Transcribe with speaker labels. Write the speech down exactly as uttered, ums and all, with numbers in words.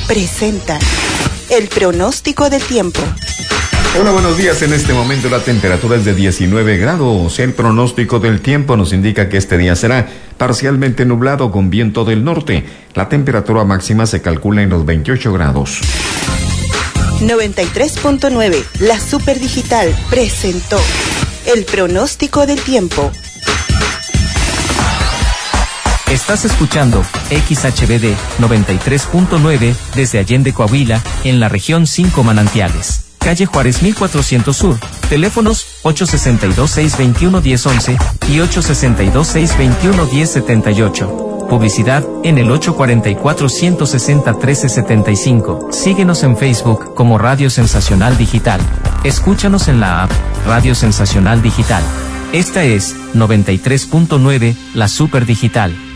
Speaker 1: presenta el pronóstico del tiempo.
Speaker 2: Hola, buenos días. En este momento la temperatura es de diecinueve grados. El pronóstico del tiempo nos indica que este día será parcialmente nublado con viento del norte. La temperatura máxima se calcula en los veintiocho grados.
Speaker 1: noventa y tres punto nueve, la Super Digital presentó el pronóstico del tiempo.
Speaker 3: Estás escuchando X H B D noventa y tres punto nueve desde Allende, Coahuila, en la región cinco Manantiales. Calle Juárez mil cuatrocientos Sur. Teléfonos ocho seis dos, seis dos uno, uno cero once y ocho seis dos, seis dos uno, uno cero siete ocho. Publicidad en el ocho cuatro cuatro, uno seis cero, uno tres siete cinco. Síguenos en Facebook como Radio Sensacional Digital. Escúchanos en la app Radio Sensacional Digital. Esta es noventa y tres punto nueve, la Super Digital.